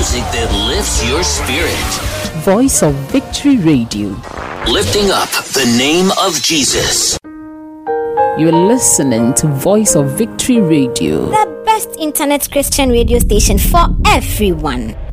music that lifts your spirit. Voice of Victory Radio. Lifting up the name of Jesus. You're listening to Voice of Victory Radio. The best internet Christian radio station for everyone.